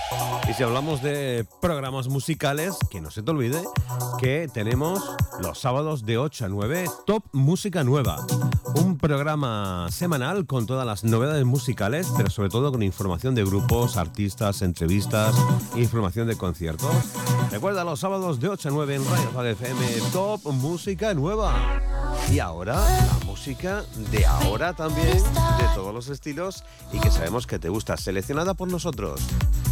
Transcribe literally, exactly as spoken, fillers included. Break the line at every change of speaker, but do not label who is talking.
Y si hablamos de programas musicales, que no se te olvide que tenemos los sábados de ocho a nueve Top Música Nueva. Un programa semanal con todas las novedades musicales, pero sobre todo con información de grupos, artistas, entrevistas, información de conciertos. Recuerda los sábados de ocho a nueve en Radio Fag F M, Top Música Nueva. Y ahora, la música de ahora también, de todos los estilos y que sabemos que te gusta, seleccionada por nosotros.